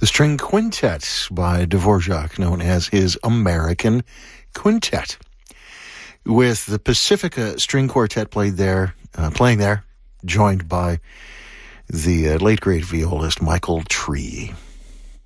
the string quintet by Dvorak, known as his American Quintet, with the Pacifica String Quartet playing there, joined by the late great violist Michael Tree.